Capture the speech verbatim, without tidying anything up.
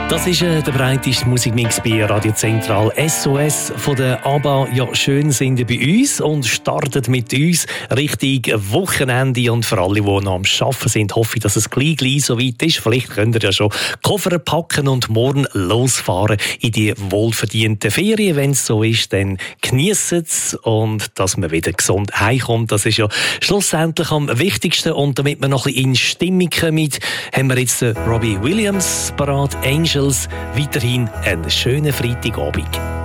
Das ist äh, der breiteste Musikmix bei Radio Zentral. S O S von der ABBA. Ja, schön sind ihr bei uns und startet mit uns Richtung Wochenende. Und für alle, die noch am Arbeiten sind, hoffe ich, dass es gleich, gleich so weit ist. Vielleicht könnt ihr ja schon Koffer packen und morgen losfahren in die wohlverdienten Ferien. Wenn es so ist, dann genießt es und dass man wieder gesund heimkommt. Das ist ja schlussendlich am wichtigsten. Und damit wir noch ein bisschen in Stimmung kommen, haben wir jetzt Robbie Williams parat, Angels. Weiterhin einen schönen Freitagabend.